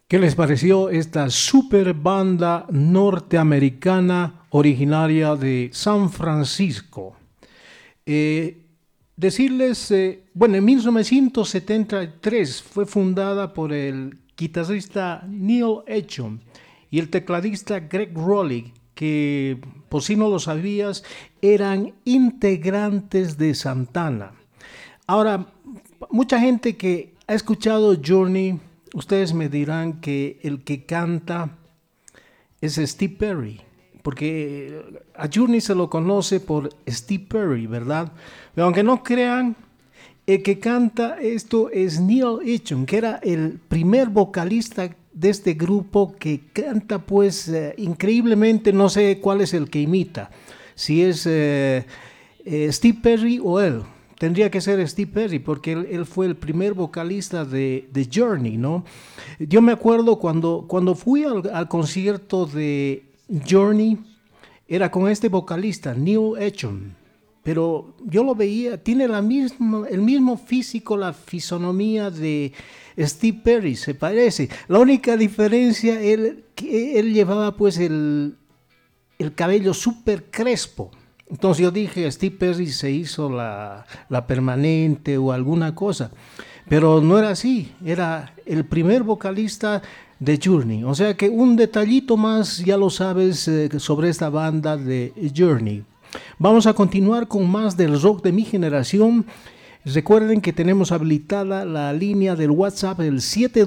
¿Qué les pareció esta super banda norteamericana originaria de San Francisco? Eh, Decirles, bueno, en 1973 fue fundada por el guitarrista Neil Edgson y el tecladista Greg Rowley, que por si no lo sabías, eran integrantes de Santana. Ahora, mucha gente que ha escuchado Journey, ustedes me dirán que el que canta es Steve Perry, porque a Journey se lo conoce por Steve Perry, ¿verdad? Pero aunque no crean, el que canta esto es Neil Edgson, que era el primer vocalista de este grupo que canta pues increíblemente, no sé cuál es el que imita, si es Steve Perry o él. Tendría que ser Steve Perry porque él fue el primer vocalista de Journey, ¿no? Yo me acuerdo cuando fui al concierto de Journey, era con este vocalista, Neil Edgson, pero yo lo veía, tiene el mismo físico, la fisonomía de Steve Perry, se parece. La única diferencia, que él llevaba pues el cabello súper crespo. Entonces yo dije, Steve Perry se hizo la permanente o alguna cosa, pero no era así, era el primer vocalista de Journey. O sea que un detallito más, ya lo sabes, sobre esta banda de Journey. Vamos a continuar con más del rock de mi generación. Recuerden que tenemos habilitada la línea del WhatsApp, el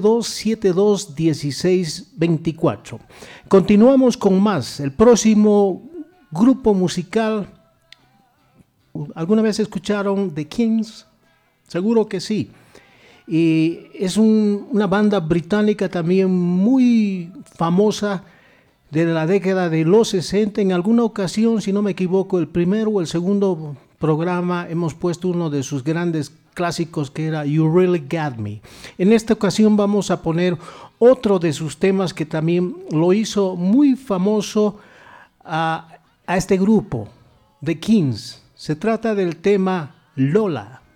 72721624. Continuamos con más. El próximo grupo musical, ¿alguna vez escucharon The Kings? Seguro que sí. Y es una banda británica también muy famosa de la década de los 60. En alguna ocasión, si no me equivoco, el primero o el segundo programa hemos puesto uno de sus grandes clásicos que era You Really Got Me. En esta ocasión vamos a poner otro de sus temas que también lo hizo muy famoso a este grupo, The Kings. Se trata del tema Lola.